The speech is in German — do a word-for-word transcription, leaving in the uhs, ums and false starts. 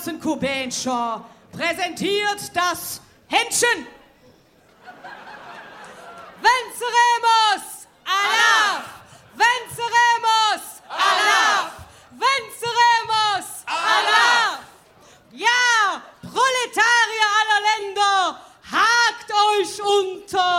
Straßenkubänscher präsentiert das Händchen. Venceremos! Allah! Venceremos! Allah! Venceremos! Allah! Ja, Proletarier aller Länder, hakt euch unter